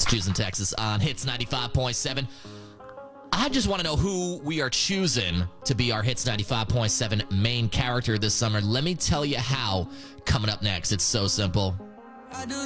Choosing Texas on Hits 95.7. I just want to know who we are choosing to be our Hits 95.7 main character this summer. Let me tell you how coming up next. It's so simple. I do